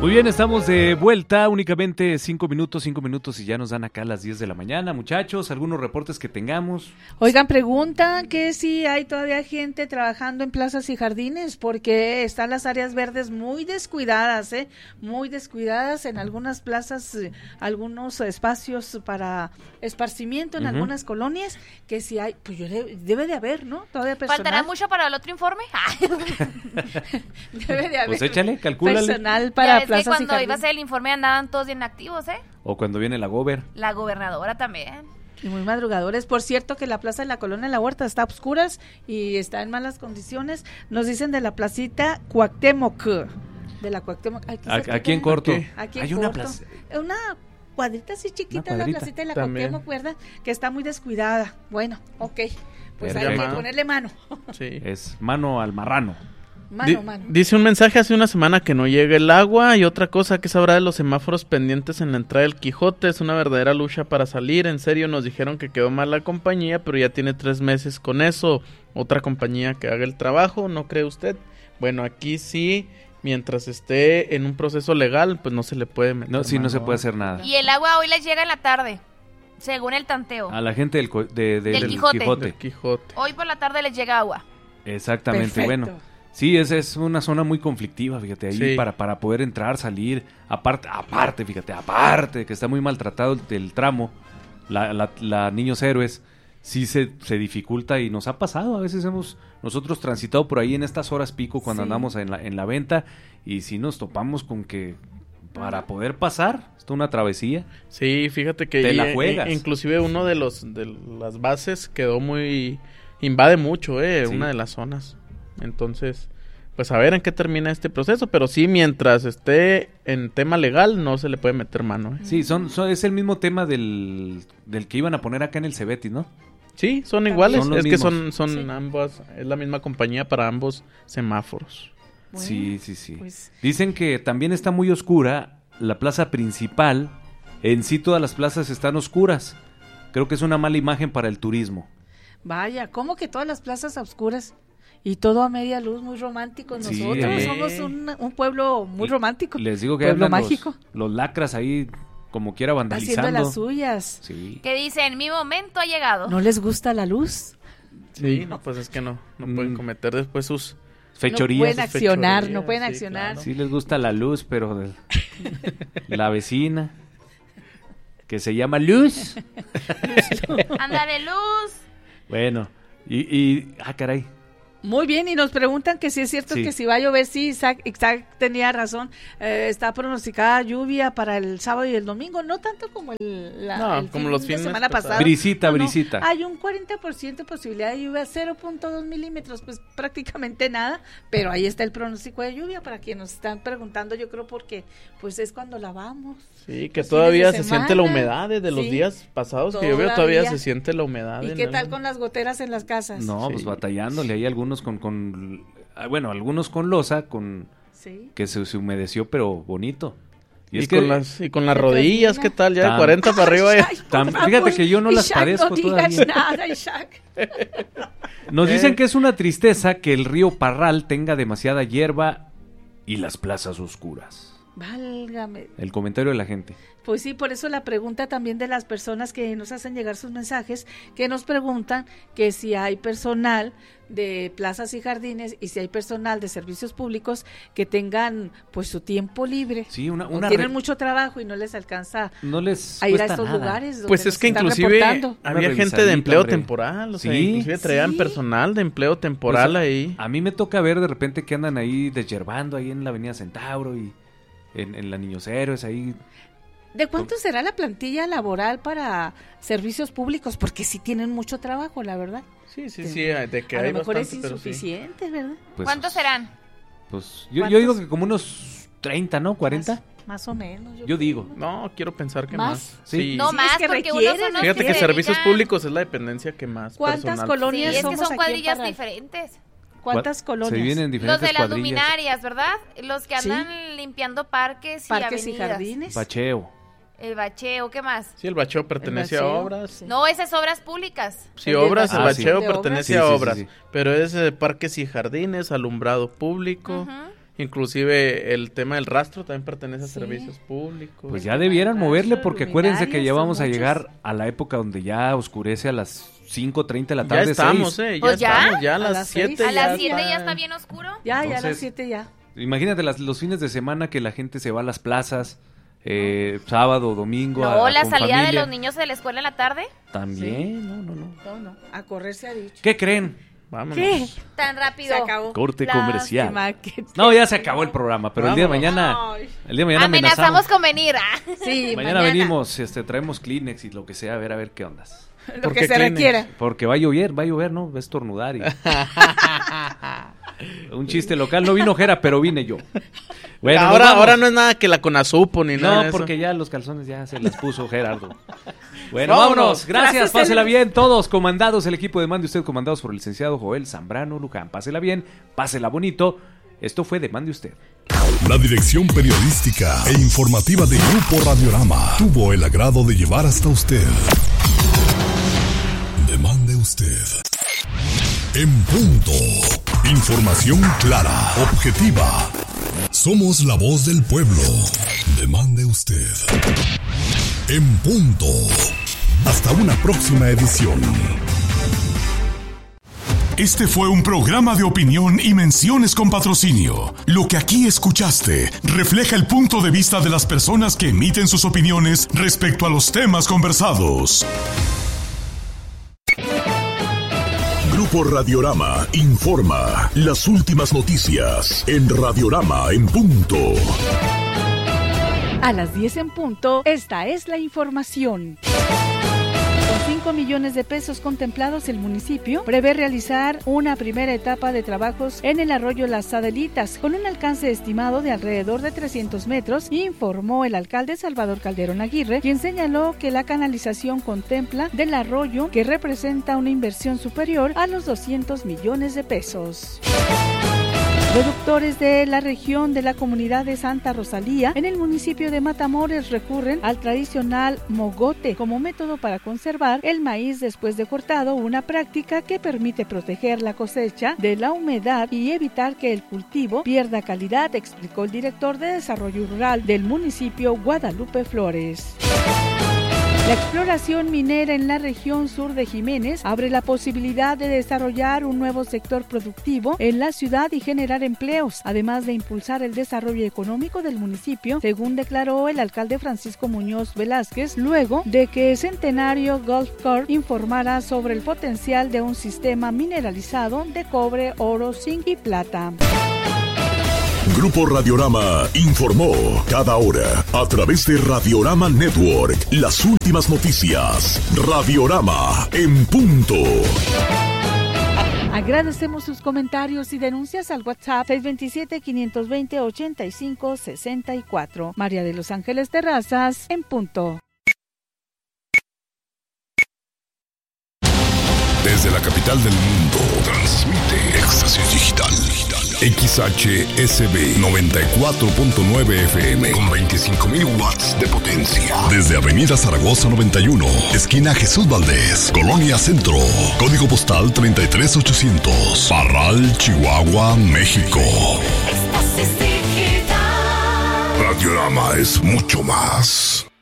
Muy bien, estamos de vuelta, únicamente 5 minutos y ya nos dan acá las 10 de la mañana. Muchachos, algunos reportes que tengamos. Oigan, preguntan que si hay todavía gente trabajando en plazas y jardines, porque están las áreas verdes muy descuidadas, muy descuidadas en algunas plazas, algunos espacios para esparcimiento en algunas colonias, que si hay, pues debe de haber, ¿no? Todavía personal. ¿Faltará mucho para el otro informe? Debe de haber. Pues échale, calcúlale. Personal para ya plazas y cuando jardines. iba a ser el informe andaban todos bien activos, O cuando viene la gober. La gobernadora también. Y muy madrugadores. Por cierto que la plaza de la Colonia La Huerta está a oscuras y está en malas condiciones. Nos dicen de la placita Cuauhtémoc. De la Cuauhtémoc. Aquí en corto. Aquí hay en una corto. plaza. Una cuadrita así chiquita, la placita de la también. Cuauhtémoc, ¿verdad? Que está muy descuidada. Bueno, ok. Pues hay Perfecto. que ponerle mano. Sí. Es mano al marrano. Mano. Dice un mensaje hace una semana que no llega el agua y otra cosa que sabrá de los semáforos pendientes en la entrada del Quijote. Es una verdadera lucha para salir. En serio, nos dijeron que quedó mal la compañía, pero ya tiene 3 meses con eso. Otra compañía que haga el trabajo, ¿no cree usted? Bueno, aquí sí, mientras esté en un proceso legal, pues no se le puede meter No, sí, no mano. se puede hacer nada. Y el agua hoy les llega en la tarde, según el tanteo. A la gente del Quijote. Del Quijote. Hoy por la tarde les llega agua. Exactamente, Perfecto. bueno. Sí, es una zona muy conflictiva, fíjate, ahí Sí. para poder entrar, salir, aparte, fíjate, aparte que está muy maltratado el tramo, la Niños Héroes, sí se dificulta y nos ha pasado, a veces hemos nosotros transitado por ahí en estas horas pico cuando Sí. andamos en la venta y sí nos topamos con que para poder pasar, es una travesía. Sí, fíjate que Te la juegas. inclusive uno de las bases quedó invade mucho, Sí. una de las zonas. Entonces, pues a ver en qué termina este proceso, pero sí, mientras esté en tema legal, no se le puede meter mano. Sí, es el mismo tema del que iban a poner acá en el Cebetis, ¿no? Sí, son iguales, Son los es que mismos. son Sí. ambas, es la misma compañía para ambos semáforos. Bueno, Sí. pues, Dicen que también está muy oscura la plaza principal. En sí todas las plazas están oscuras. Creo que es una mala imagen para el turismo. vaya, ¿cómo que todas las plazas a oscuras? Y todo a media luz, muy romántico. Sí, Nosotros eh. somos un pueblo muy romántico. Les digo que pueblo andan mágico. los lacras ahí como quiera Haciendo vandalizando. las suyas. Sí. Que dicen, mi momento ha llegado. ¿No les gusta la luz? Sí, no, pues es que no pueden cometer después sus... Fechorías. No pueden accionar, fechorías, no pueden sí, accionar. claro. Sí les gusta la luz, pero la vecina que se llama Luz. Ándale, luz. Bueno, caray. Muy bien, y nos preguntan que si es cierto Sí. que si va a llover. Sí, Isaac tenía razón. Está pronosticada lluvia para el sábado y el domingo, no tanto como el como fin los de fines semana pasados. pasada. Brisita, No, brisita. Hay un 40% posibilidad de lluvia, 0.2 milímetros, pues prácticamente nada, pero ahí está el pronóstico de lluvia para quienes nos están preguntando, yo creo porque pues es cuando lavamos. Sí, que Los todavía fines de se siente la semana. humedad desde los Sí. días pasados que llovió, todavía se siente la humedad. ¿Y en qué el- tal con las goteras en las casas? No, Sí. pues batallándole. Hay algunos algunos con losa, Sí. que se humedeció, pero bonito. Y con las ¿Qué rodillas, termina? ¿qué tal? Ya de Tan- 40 para arriba. ya. Ay, por favor. Fíjate que yo no las Isaac, padezco no digas todavía. nada, Isaac. Nos dicen que es una tristeza que el río Parral tenga demasiada hierba y las plazas oscuras. Válgame. El comentario de la gente. Pues sí, por eso la pregunta también de las personas que nos hacen llegar sus mensajes, que nos preguntan que si hay personal de plazas y jardines y si hay personal de servicios públicos que tengan pues su tiempo libre. Sí, O tienen mucho trabajo y no les alcanza no les a ir a cuesta estos nada. lugares. donde Pues nos es que están inclusive reportando. había Una gente de empleo hombre. temporal, o sea, Sí. inclusive traían Sí. personal de empleo temporal Pues, ahí. A mí me toca ver de repente que andan ahí desyerbando ahí en la avenida Centauro y en la Niños Héroes ahí. ¿De cuánto será la plantilla laboral para servicios públicos? Porque sí tienen mucho trabajo, la verdad. Sí, de que A hay lo mejor es bastante, pero sí. insuficiente, ¿verdad? Pues, ¿Cuántos serán? Pues yo ¿Cuántos? digo que como unos 30, ¿no? 40. Más o menos. Yo digo. No, quiero pensar que ¿Más? más. Sí. No Sí, más, es que porque requieren, unos son los Fíjate que se servicios dedican. públicos es la dependencia que más ¿Cuántas personal. Sí, colonias es que somos son aquí en cuadrillas Parral? diferentes. ¿Cuántas Se colonias? dividen en Los diferentes de las cuadrillas. luminarias, ¿verdad? Los que Sí. andan limpiando parques y Parques y avenidas. jardines. Bacheo. El bacheo, ¿qué más? Sí, el bacheo pertenece a bacheo, obras. sí. No, esas obras públicas. Sí, El de obras, el bacheo. bacheo ¿De pertenece obras? a Sí, sí, obras, sí, sí. pero es de parques y jardines, alumbrado público, Ujú. Inclusive el tema del rastro también pertenece a servicios públicos. Pues ya debieran moverle, porque acuérdense que ya vamos a muchos. llegar a la época donde ya oscurece a las 5:30 de la tarde. Ya estamos, 6. ¿Pues ya? estamos, ya a ¿A las las 7. 6? ¿A las 7 ya está bien oscuro? Ya a las Entonces, 7 ya. Imagínate los fines de semana que la gente se va a las plazas, sábado, domingo. No, la con salida de familia. los niños de la escuela en la tarde. También, no. No, a correr se ha dicho. ¿Qué creen? Vámonos. ¿Qué? Tan rápido. Se acabó. Corte Lástima comercial. que- No, ya se acabó el programa, pero el día de Vámonos. mañana Amenazamos con venir. Sí, mañana venimos, traemos Kleenex y lo que sea, a ver qué ondas. Lo ¿Por que qué se Kleenex? requiera. Porque va a llover, ¿no? Va a estornudar. Un chiste local, no vino Jera, pero vine yo. Bueno, nos vamos. ahora no es nada que la Conasupo ni nada No, de eso. porque ya los calzones ya se las puso Gerardo. Bueno, Vámonos. vámonos. Gracias, Gracias, pásela Elvis. bien. Todos comandados, el equipo de Mande Usted, comandados por el licenciado Joel Zambrano Luján. Pásela bien, pásela bonito. Esto fue de Mande Usted. La dirección periodística e informativa de Grupo Radiorama tuvo el agrado de llevar hasta usted. Demande usted. En punto. Información clara, objetiva. Somos la voz del pueblo. Demande usted. En punto. Hasta una próxima edición. Este fue un programa de opinión y menciones con patrocinio. Lo que aquí escuchaste refleja el punto de vista de las personas que emiten sus opiniones respecto a los temas conversados. Grupo Radiorama informa las últimas noticias en Radiorama en punto. A las 10 en punto, esta es la información. Con 5 millones de pesos contemplados, el municipio prevé realizar una primera etapa de trabajos en el arroyo Las Adelitas, con un alcance estimado de alrededor de 300 metros, informó el alcalde Salvador Calderón Aguirre, quien señaló que la canalización contempla del arroyo que representa una inversión superior a los 200 millones de pesos. Productores de la región de la comunidad de Santa Rosalía en el municipio de Matamoros recurren al tradicional mogote como método para conservar el maíz después de cortado, una práctica que permite proteger la cosecha de la humedad y evitar que el cultivo pierda calidad, explicó el director de Desarrollo Rural del municipio, Guadalupe Flores. La exploración minera en la región sur de Jiménez abre la posibilidad de desarrollar un nuevo sector productivo en la ciudad y generar empleos, además de impulsar el desarrollo económico del municipio, según declaró el alcalde Francisco Muñoz Velázquez, luego de que Centenario Golf Corp informara sobre el potencial de un sistema mineralizado de cobre, oro, zinc y plata. Grupo Radiorama informó cada hora a través de Radiorama Network las últimas noticias. Radiorama en punto. Agradecemos sus comentarios y denuncias al WhatsApp 627-520-8564. María de los Ángeles Terrazas, en punto. Desde la capital del mundo, transmite Éxtasis Digital. XHSB 94.9 FM con 25.000 watts de potencia. Desde Avenida Zaragoza 91, esquina Jesús Valdés, Colonia Centro. Código postal 33800. Parral, Chihuahua, México. Éxtasis Digital. Radiorama es mucho más.